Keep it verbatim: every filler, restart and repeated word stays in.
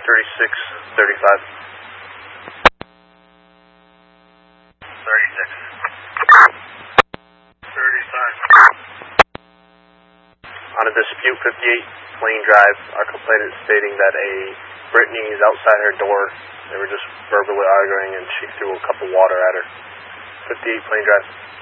thirty-six thirty-five. thirty-six thirty-five. On a dispute fifty-eight Plain Drive, our complainant is stating that a Brittany is outside her door. They were just verbally arguing and she threw a cup of water at her. fifty-eight Plain Drive.